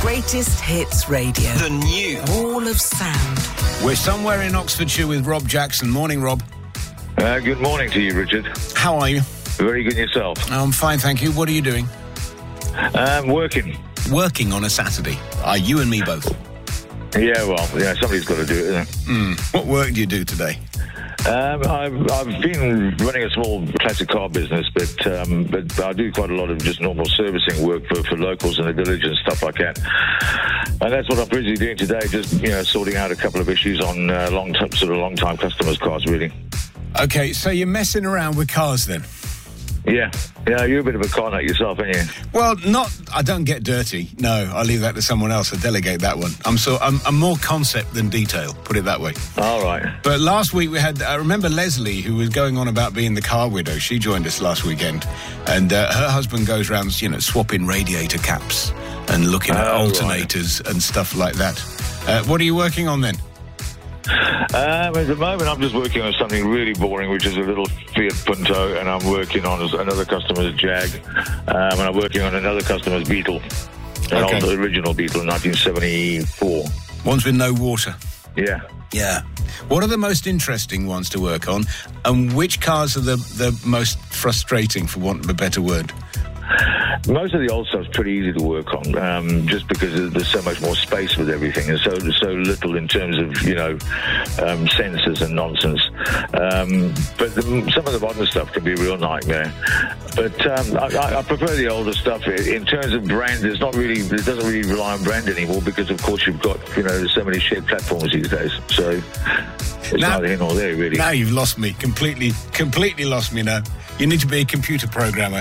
Greatest Hits Radio. The new Wall of Sound. We're somewhere in Oxfordshire with Rob Jackson. Morning, Rob. Good morning to you, Richard. How are you? Very good yourself. I'm fine, thank you. What are you doing? Working. Working on a Saturday. You and me both. Yeah, well, somebody's got to do it, isn't it? What work do you do today? I've been running a small classic car business, but I do quite a lot of just normal servicing work for locals in the village and stuff like that. And that's what I'm busy doing today, just sorting out a couple of issues on long-time customers' cars, really. Okay, so you're messing around with cars then? Yeah, you're a bit of a car nut yourself, aren't you? Well, I don't get dirty. No, I leave that to someone else. I delegate that one. I'm more concept than detail, put it that way. All right. But last week I remember Leslie, who was going on about being the car widow. She joined us last weekend. And her husband goes around, swapping radiator caps and looking at alternators and stuff like that. What are you working on then? At the moment, I'm just working on something really boring, which is a little Fiat Punto, and I'm working on another customer's Jag, and I'm working on another customer's Beetle, an old original Beetle, 1974. Ones with no water. Yeah. Yeah. What are the most interesting ones to work on, and which cars are the most frustrating, for want of a better word? Most of the old stuff's pretty easy to work on, just because there's so much more space with everything, and so little in terms of sensors and nonsense. But some of the modern stuff can be a real nightmare. But I prefer the older stuff. In terms of brand, it doesn't really rely on brand anymore, because of course you've got so many shared platforms these days. So it's neither here nor there, really. Now you've lost me completely lost me now. You need to be a computer programmer.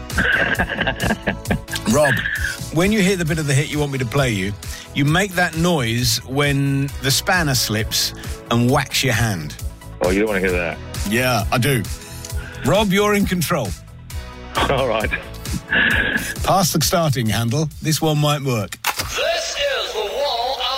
Rob, when you hear the bit of the hit you want me to play you make that noise when the spanner slips and whacks your hand. Oh, you don't want to hear that? Yeah, I do. Rob, you're in control. All right. Pass the starting handle. This one might work.